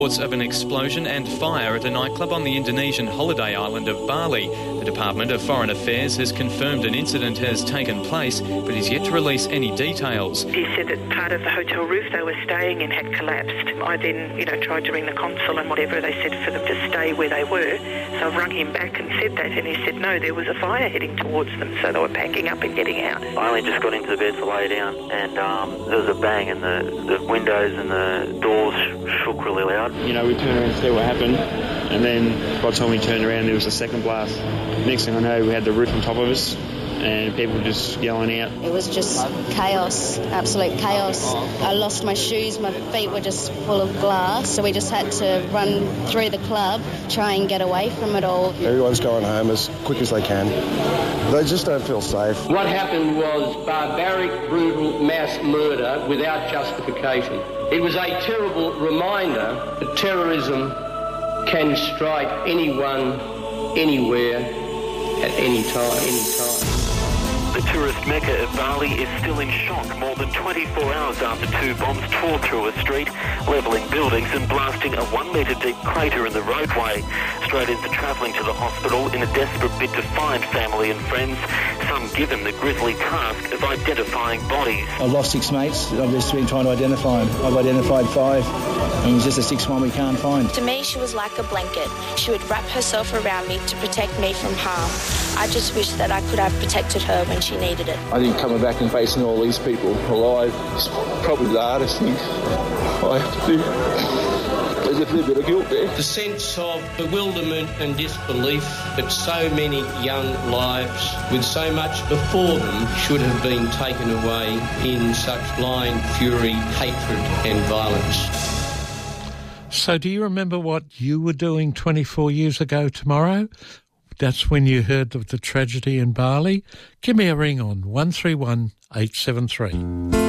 Reports of an explosion and fire at a nightclub on the Indonesian holiday island of Bali. The Department of Foreign Affairs has confirmed an incident has taken place, but is yet to release any details. He said that part of the hotel roof they were staying in had collapsed. I then, tried to ring the consul and whatever. They said for them to stay where they were. So I rung him back and said that, and he said no, there was a fire heading towards them, so they were packing up and getting out. I only just got into the bed to lay down, and there was a bang, and the windows and the doors shook really loud. We turned around to see what happened, and then by the time we turned around, there was a second blast. Next thing I know, we had the roof on top of us, and people were just yelling out. It was just chaos, absolute chaos. I lost my shoes, my feet were just full of glass, so we just had to run through the club, try and get away from it all. Everyone's going home as quick as they can. They just don't feel safe. What happened was barbaric, brutal mass murder without justification. It was a terrible reminder that terrorism can strike anyone, anywhere, at any time. The tourist mecca of Bali is still in shock more than 24 hours after two bombs tore through a street, levelling buildings and blasting a 1-metre-deep crater in the roadway. Australians are travelling to the hospital in a desperate bid to find family and friends, some given the grisly task of identifying bodies. I've lost 6 mates. I've just been trying to identify them. I've identified 5, and it was just a 6th one we can't find. To me, she was like a blanket. She would wrap herself around me to protect me from harm. I just wish that I could have protected her when she needed it. I think coming back and facing all these people alive is probably the hardest thing I have to do. There's a fair bit of guilt there. The sense of bewilderment and disbelief that so many young lives with so much before them should have been taken away in such blind fury, hatred and violence. So do you remember what you were doing 24 years ago tomorrow? That's when you heard of the tragedy in Bali. Give me a ring on 131 873.